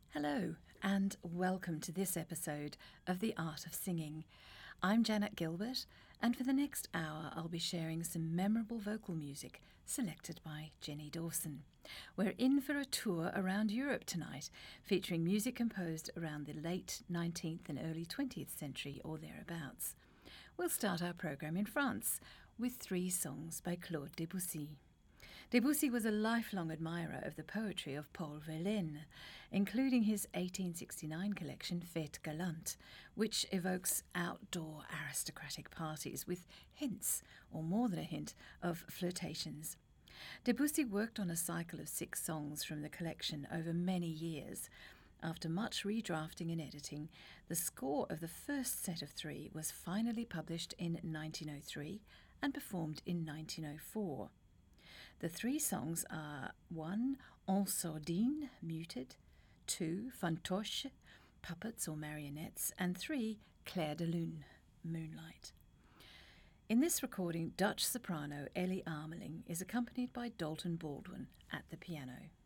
Hello, and welcome to this episode of The Art of Singing. I'm Janet Gilbert, and for the next hour I'll be sharing some memorable vocal music selected by Jenny Dawson. We're in for a tour around Europe tonight, featuring music composed around the late 19th and early 20th century or thereabouts. We'll start our programme in France with 3 songs by Claude Debussy. Debussy was a lifelong admirer of the poetry of Paul Verlaine, including his 1869 collection Fêtes Galantes, which evokes outdoor aristocratic parties with hints, or more than a hint, of flirtations. Debussy worked on a cycle of 6 songs from the collection over many years. After much redrafting and editing, the score of the first set of 3 was finally published in 1903 and performed in 1904. The 3 songs are 1. En Sourdine, muted, 2. Fantoche, puppets or marionettes, and 3. Clair de Lune, moonlight. In this recording, Dutch soprano Ellie Ameling is accompanied by Dalton Baldwin at the piano.